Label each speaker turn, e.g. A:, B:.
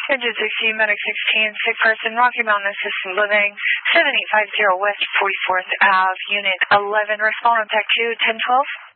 A: Engine 16, Medic 16, sick person, Rocky Mountain Assisted Living, 7850 West 44th Ave, Unit 11, respond on Tech 2, 1012.